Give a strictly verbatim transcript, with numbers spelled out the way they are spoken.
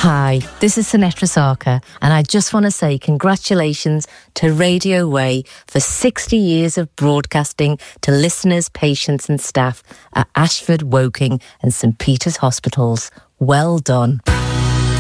Hi, this is Sinetra Sarkar, and I just want to say congratulations to Radio Way for sixty years of broadcasting to listeners, patients and staff at Ashford, Woking and St Peter's Hospitals. Well done.